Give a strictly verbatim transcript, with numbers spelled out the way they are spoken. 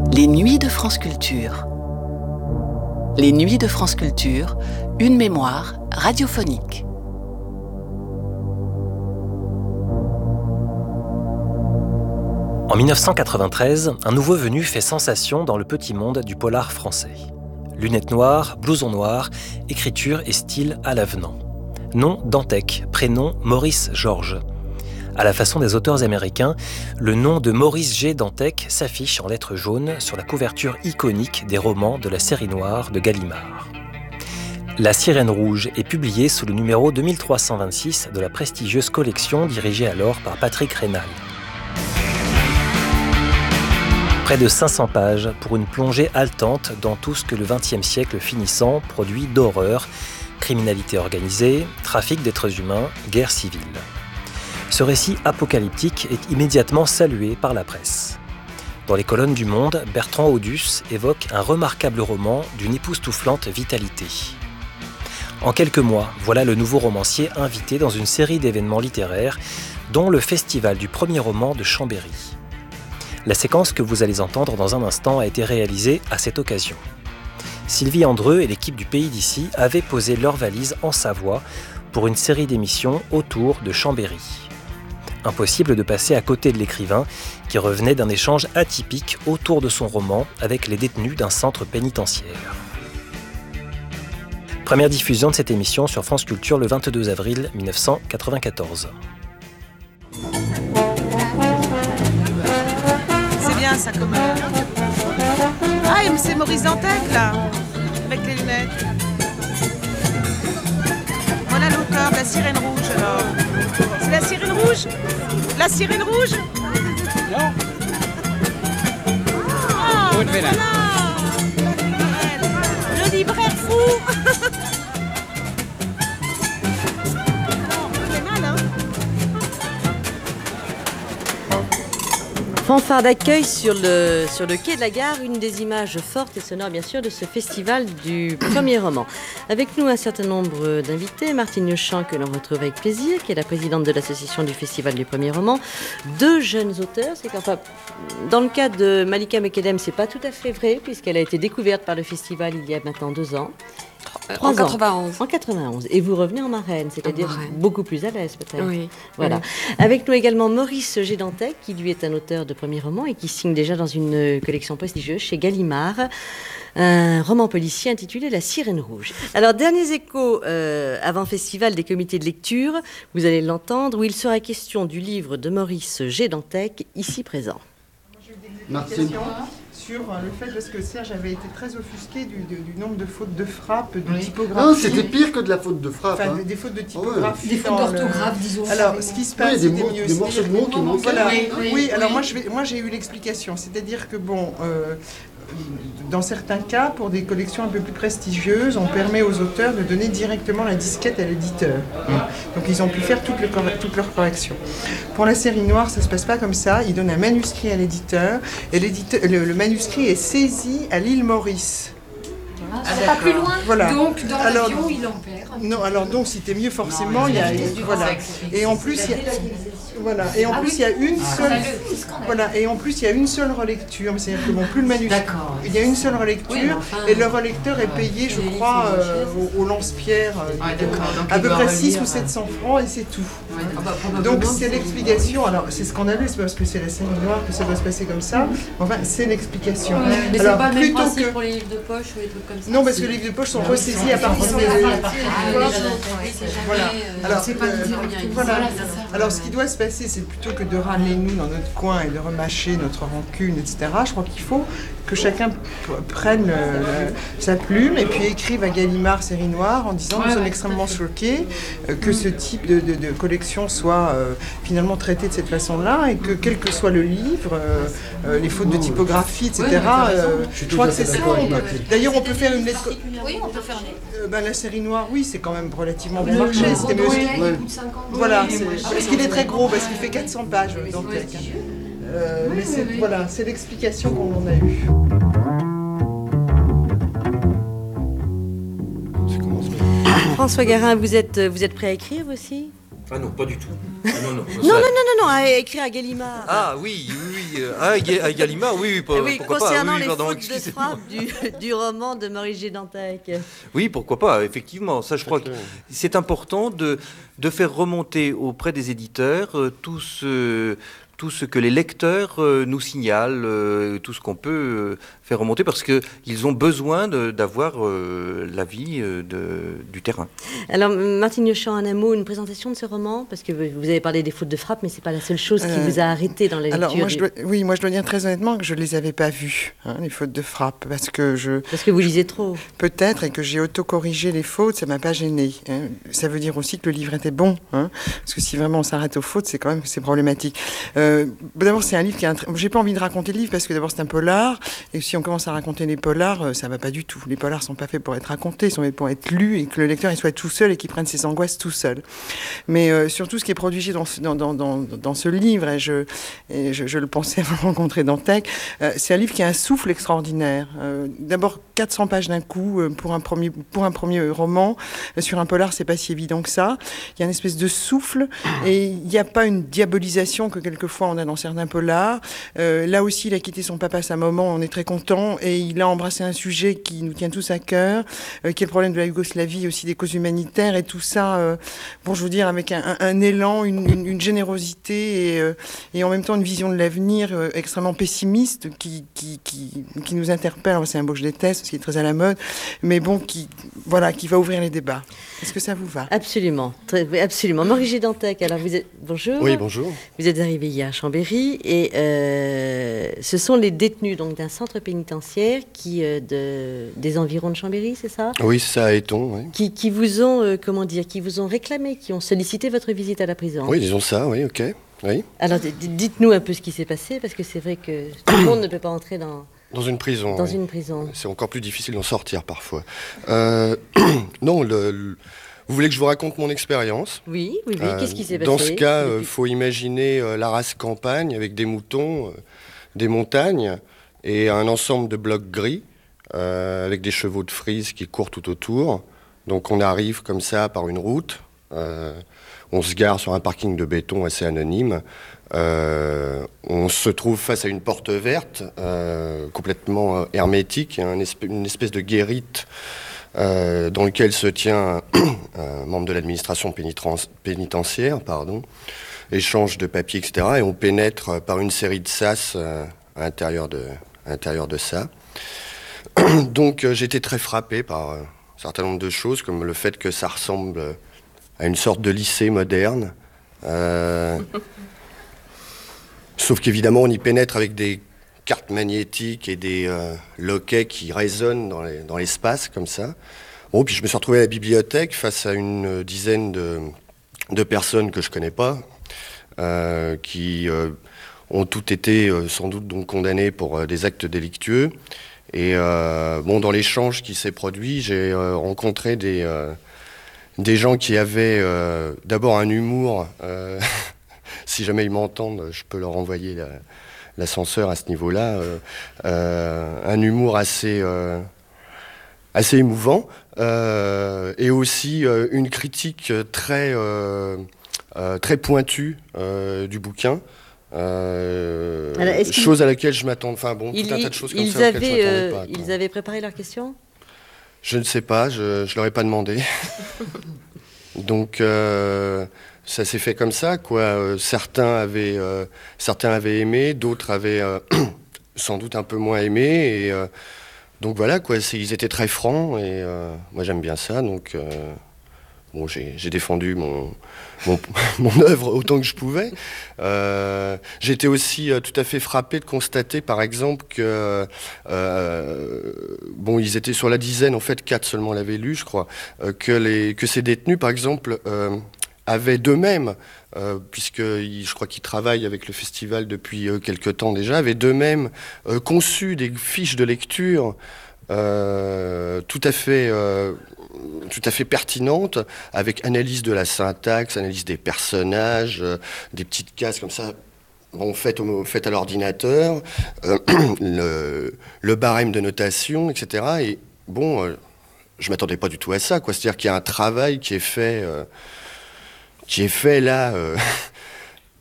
Les Nuits de France Culture. Les Nuits de France Culture, une mémoire radiophonique. En dix-neuf cent quatre-vingt-treize, un nouveau venu fait sensation dans le petit monde du polar français. Lunettes noires, blouson noir, écriture et style à l'avenant. Nom Dantec, prénom Maurice Georges. À la façon des auteurs américains, le nom de Maurice G. Dantec s'affiche en lettres jaunes sur la couverture iconique des romans de la série noire de Gallimard. La Sirène rouge est publiée sous le numéro deux mille trois cent vingt-six de la prestigieuse collection dirigée alors par Patrick Raynal. Près de cinq cents pages pour une plongée haletante dans tout ce que le vingtième siècle finissant produit d'horreur, criminalité organisée, trafic d'êtres humains, guerre civile. Ce récit apocalyptique est immédiatement salué par la presse. Dans les colonnes du Monde, Bertrand Auduce évoque un remarquable roman d'une époustouflante vitalité. En quelques mois, voilà le nouveau romancier invité dans une série d'événements littéraires, dont le Festival du premier roman de Chambéry. La séquence que vous allez entendre dans un instant a été réalisée à cette occasion. Sylvie Andreu et l'équipe du Pays d'ici avaient posé leurs valises en Savoie pour une série d'émissions autour de Chambéry. Impossible de passer à côté de l'écrivain qui revenait d'un échange atypique autour de son roman avec les détenus d'un centre pénitentiaire. Première diffusion de cette émission sur France Culture le vingt-deux avril mille neuf cent quatre-vingt-quatorze. Ça comme... Ah, mais c'est Maurice Dantec, là, avec les lunettes. Voilà l'auteur, la Sirène rouge, alors. C'est la Sirène rouge La Sirène rouge Non. Ah, ben voilà. Le libraire fou. Fanfare d'accueil sur le, sur le quai de la gare, une des images fortes et sonores bien sûr de ce festival du premier roman. Avec nous un certain nombre d'invités, Martine Yochamp que l'on retrouve avec plaisir, qui est la présidente de l'association du festival du premier roman. Deux jeunes auteurs, c'est qu'enfin, dans le cas de Malika Mekedem, c'est pas tout à fait vrai puisqu'elle a été découverte par le festival il y a maintenant deux ans. En quatre-vingt-onze. En quatre-vingt-onze. Et vous revenez en marraine, c'est-à-dire marraine. Beaucoup plus à l'aise peut-être. Oui. Voilà. Oui. Avec nous également Maurice G. Dantec, qui lui est un auteur de premier roman et qui signe déjà dans une collection prestigieuse chez Gallimard, un roman policier intitulé La Sirène rouge. Alors, derniers échos euh, avant festival des comités de lecture, vous allez l'entendre, où il sera question du livre de Maurice G. Dantec, ici présent. Martine. Sur le fait, parce que Serge avait été très offusqué du, du, du nombre de fautes de frappe, de oui. typographie. Non, c'était pire que de la faute de frappe. Enfin, hein. des, des fautes de typographie. Des fautes d'orthographe, le... disons. Alors, ce qui se passe, oui, des, mots, des morceaux de mots qui manquent. Voilà. Oui, oui, oui, oui, alors oui. moi, je vais, moi j'ai eu l'explication. C'est-à-dire que, bon, euh, dans certains cas, pour des collections un peu plus prestigieuses, on permet aux auteurs de donner directement la disquette à l'éditeur. Donc, ils ont pu faire toutes les corre- toutes leurs corrections. Pour la série noire, ça ne se passe pas comme ça. Ils donnent un manuscrit à l'éditeur et l'éditeur, le, le manuscrit est saisi à l'île Maurice. Ah, c'est pas plus loin. Voilà. Donc, dans alors, l'avion, il en perd. Non, alors donc, c'était mieux forcément. Non, il y a, voilà. Et en plus, il y a, voilà. Et en Ah, plus, oui. il y a une Ah, seule. scandaleux. Voilà. Et en plus, il y a une seule relecture. C'est-à-dire que bon, plus le manuscrit. D'accord. Il y a une seule relecture Oui, enfin, et le relecteur est payé, je crois, euh, au, au lance-pierre, euh, Ouais, d'accord. à peu près six relire, ou sept cents francs et c'est tout. Ouais, ah bah, Donc c'est l'explication. Alors c'est scandaleux, c'est parce que c'est la série noire que ça doit se passer comme ça. Enfin, c'est l'explication. Ouais, mais alors c'est pas le même plutôt principe que pour les livres de poche ou les trucs comme ça. non, parce que les livres de poche sont ressaisis à partir de. Voilà. Alors, c'est pas euh, voilà. voilà. Alors, ce qui doit se passer, c'est plutôt que de râler nous dans notre coin et de remâcher notre rancune, et cetera. Je crois qu'il faut que chacun p- prenne euh, sa plume et puis écrive à Gallimard Série Noire en disant Ouais, nous sommes ouais, extrêmement choqués euh, que ce type de, de, de collection soit euh, finalement traité de cette façon-là et que quel que soit le livre, euh, euh, les fautes de typographie, et cetera. Ouais, euh, Je suis je tout crois à que c'est fait ça. d'accord avec on peut- Martine. D'ailleurs, on peut faire une lettre. Oui, on peut faire des... Euh, ben, la série noire, oui, c'est quand même relativement bon Le marché. le C'était mieux. Baudelaire, Ouais. il coûte cinquante. Voilà, Oui, c'est- moi, parce je- qu'il est très gros, parce qu'il fait quatre cents pages dans le texte. prestigieux. Euh, Oui, mais c'est oui, oui. voilà, c'est l'explication qu'on en a eue. Ça commence bien. François Garin, vous êtes, vous êtes prêt à écrire aussi? Ah non, pas du tout. Ah non, non. Non, non, non, non, non, à écrire à Gallimard. Ah oui, oui, oui. euh, ah, Ga- à Gallimard, oui, oui, pour- oui, pourquoi pas. concernant Oui, les pardon, fautes de excusez-moi. frappe du, du roman de Maurice G. Dantec. Oui, pourquoi pas, effectivement. Ça, je crois que c'est important de, de faire remonter auprès des éditeurs euh, tout ce, tout ce que les lecteurs euh, nous signalent, euh, tout ce qu'on peut euh, faire remonter, parce qu'ils ont besoin de- d'avoir euh, l'avis euh, de- du terrain. Alors, Martine Yochan, un mot, une présentation de ce roman, parce que vous vous avez parlé des fautes de frappe, mais c'est pas la seule chose qui Euh, vous a arrêté dans la lecture. Alors, moi, je du- dois, oui, moi, je dois dire très honnêtement que je ne les avais pas vues, hein, les fautes de frappe, parce que je... Parce que vous lisez trop. Peut-être, et que j'ai autocorrigé les fautes, ça ne m'a pas gêné. Hein. Ça veut dire aussi que le livre était bon, hein, parce que si vraiment on s'arrête aux fautes, c'est quand même c'est problématique. Euh, d'abord, c'est un livre qui a un... tr- J'ai pas envie de raconter le livre, parce que d'abord, c'est un polar, et si on commence à raconter les polars, euh, ça va pas du tout. Les polars sont pas faits pour être racontés, ils sont faits pour être lus, et que le lecteur il soit tout seul et qu'il prenne ses angoisses tout seul. Mais euh, surtout, ce qui est produit dans ce, dans, dans, dans, dans ce livre, et je, et je, je le pensais avant de rencontrer Dantec, euh, c'est un livre qui a un souffle extraordinaire. Euh, d'abord, quatre cents pages d'un coup euh, pour un premier, pour un premier roman. Euh, sur un polar, c'est pas si évident que ça. Il y a une espèce de souffle, et il n'y a pas une diabolisation que quelquefois on a dans certains polars. Euh, là aussi, il a quitté son papa à sa maman, on est très content, et il a embrassé un sujet qui nous tient tous à cœur, euh, qui est le problème de la Yougoslavie, aussi des causes humanitaires, et tout ça, euh, pour je vous dire, avec un, un, un élan, une, une, une générosité, et, euh, et en même temps une vision de l'avenir euh, extrêmement pessimiste, qui, qui, qui, qui nous interpelle. Alors, c'est un mot que je déteste, parce qu'il est très à la mode, mais bon, qui, voilà, qui va ouvrir les débats. Est-ce que ça vous va? Absolument, très, oui, absolument. Maurice G. Dantec, alors vous êtes... Bonjour. Oui, bonjour. Vous êtes arrivé hier à Chambéry, et euh, ce sont les détenus donc, d'un centre pénitentiaire qui, euh, de, des environs de Chambéry, c'est ça? Oui, c'est ça, à Eton, oui. Qui, qui vous ont, euh, comment dire, qui vous ont réclamé, qui ont sollicité votre visite à la prison. Oui, disons ça, oui, ok. Oui. Alors, d- d- dites-nous un peu ce qui s'est passé, parce que c'est vrai que tout le monde ne peut pas entrer dans, Dans une prison. dans oui. une prison. C'est encore plus difficile d'en sortir parfois. Euh, non, le, le- vous voulez que je vous raconte mon expérience? Oui, oui, oui. Euh, Qu'est-ce qui s'est passé? Dans ce cas, il depuis- faut imaginer euh, la race campagne avec des moutons, euh, des montagnes et un ensemble de blocs gris euh, avec des chevaux de frise qui courent tout autour. Donc on arrive comme ça par une route. Euh, on se gare sur un parking de béton assez anonyme. Euh, on se trouve face à une porte verte, euh, complètement euh, hermétique, un espèce, une espèce de guérite euh, dans lequel se tient un, un membre de l'administration pénitence- pénitentiaire, pardon, échange de papiers, et cetera. Et on pénètre par une série de sas euh, à l'intérieur de, à l'intérieur de ça. Donc euh, j'étais très frappé par euh, un certain nombre de choses, comme le fait que ça ressemble euh, à une sorte de lycée moderne. Euh, sauf qu'évidemment, on y pénètre avec des cartes magnétiques et des euh, loquets qui résonnent dans, les, dans l'espace, comme ça. Bon, puis je me suis retrouvé à la bibliothèque face à une dizaine de, de personnes que je connais pas, euh, qui euh, ont toutes été euh, sans doute donc condamnées pour euh, des actes délictueux. Et euh, bon, dans l'échange qui s'est produit, j'ai euh, rencontré des... Euh, Des gens qui avaient euh, d'abord un humour, euh, si jamais ils m'entendent, je peux leur envoyer la, l'ascenseur à ce niveau-là, euh, euh, un humour assez, euh, assez émouvant, euh, et aussi euh, une critique très, euh, euh, très pointue euh, du bouquin. Euh, Alors, est-ce qu'ils- chose à laquelle je m'attends, enfin bon, Ils, tout un tas de choses comme ils ça auxquelles je avaient, m'attendais euh, pas. quoi. ils avaient préparé leurs questions? Je ne sais pas, je ne leur ai pas demandé. Donc euh, ça s'est fait comme ça, quoi. Euh, certains avaient, euh, certains avaient aimé, d'autres avaient euh, sans doute un peu moins aimé. Et euh, donc voilà, quoi. C'est, ils étaient très francs et euh, moi j'aime bien ça. Donc euh, bon, j'ai, j'ai défendu mon, mon, mon œuvre autant que je pouvais. Euh, j'étais aussi euh, tout à fait frappé de constater, par exemple, que euh, bon, ils étaient sur la dizaine, en fait, quatre seulement l'avaient lu, je crois, euh, que les que ces détenus, par exemple, euh, avaient d'eux-mêmes, euh, puisque ils, je crois qu'ils travaillent avec le festival depuis euh, quelque temps déjà, avaient d'eux-mêmes euh, conçu des fiches de lecture euh, tout à fait euh, tout à fait pertinente, avec analyse de la syntaxe, analyse des personnages, euh, des petites cases comme ça, bon, faites, au, faites à l'ordinateur, euh, le, le barème de notation, et cetera. Et bon, euh, je m'attendais pas du tout à ça, quoi. C'est-à-dire qu'il y a un travail qui est fait, euh, qui est fait là, euh,